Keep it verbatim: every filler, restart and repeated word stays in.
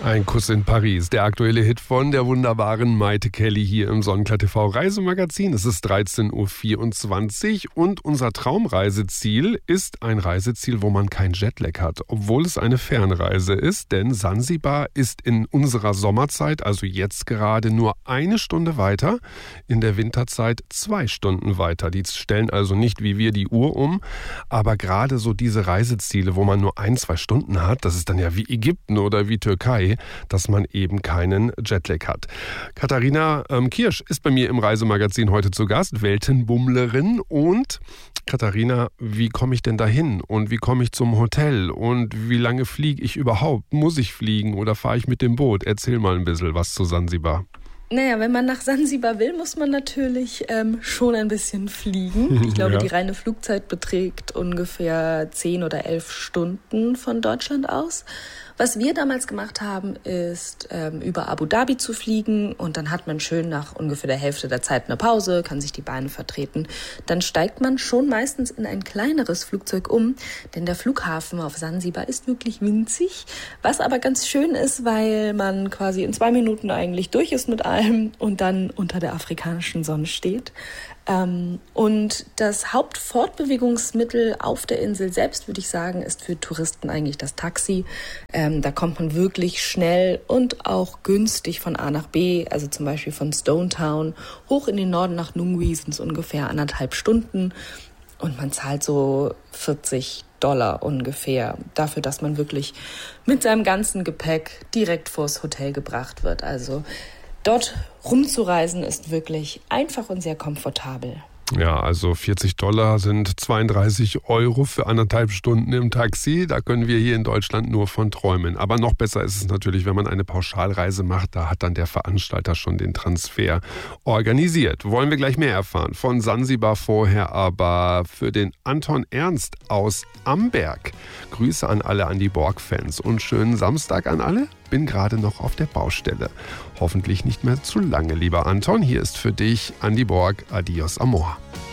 Ein Kuss in Paris, der aktuelle Hit von der wunderbaren Maite Kelly hier im Sonnenklar T V Reisemagazin. Es ist dreizehn Uhr vierundzwanzig und unser Traumreiseziel ist ein Reiseziel, wo man kein Jetlag hat, obwohl es eine Fernreise ist, denn Sansibar ist in unserer Sommerzeit, also jetzt gerade, nur eine Stunde weiter, in der Winterzeit zwei Stunden weiter. Die stellen also nicht wie wir die Uhr um, aber gerade so diese Reiseziele, wo man nur ein, zwei Stunden hat, das ist dann ja wie Ägypten oder wie Türkei, dass man eben keinen Jetlag hat. Katharina ähm, Kirsch ist bei mir im Reisemagazin heute zu Gast, Weltenbummlerin. Und Katharina, wie komme ich denn dahin? Und wie komme ich zum Hotel? Und wie lange fliege ich überhaupt? Muss ich fliegen oder fahre ich mit dem Boot? Erzähl mal ein bisschen was zu Sansibar. Naja, wenn man nach Sansibar will, muss man natürlich ähm, schon ein bisschen fliegen. Ich glaube, ja. Die reine Flugzeit beträgt ungefähr zehn oder elf Stunden von Deutschland aus. Was wir damals gemacht haben, ist ähm, über Abu Dhabi zu fliegen und dann hat man schön nach ungefähr der Hälfte der Zeit eine Pause, kann sich die Beine vertreten. Dann steigt man schon meistens in ein kleineres Flugzeug um, denn der Flughafen auf Sansibar ist wirklich winzig, was aber ganz schön ist, weil man quasi in zwei Minuten eigentlich durch ist mit allem und dann unter der afrikanischen Sonne steht. Ähm, und das Hauptfortbewegungsmittel auf der Insel selbst, würde ich sagen, ist für Touristen eigentlich das Taxi. Ähm, da kommt man wirklich schnell und auch günstig von A nach B, also zum Beispiel von Stone Town hoch in den Norden nach Nungwi sind es ungefähr anderthalb Stunden und man zahlt so vierzig Dollar ungefähr dafür, dass man wirklich mit seinem ganzen Gepäck direkt vors Hotel gebracht wird. Also dort rumzureisen ist wirklich einfach und sehr komfortabel. Ja, also vierzig Dollar sind zweiunddreißig Euro für anderthalb Stunden im Taxi. Da können wir hier in Deutschland nur von träumen. Aber noch besser ist es natürlich, wenn man eine Pauschalreise macht. Da hat dann der Veranstalter schon den Transfer organisiert. Wollen wir gleich mehr erfahren von Sansibar vorher. Aber für den Anton Ernst aus Amberg. Grüße an alle Andy Borg-Fans und schönen Samstag an alle. Bin gerade noch auf der Baustelle. Hoffentlich nicht mehr zu lange, lieber Anton. Hier ist für dich Andy Borg. Adios, Amor.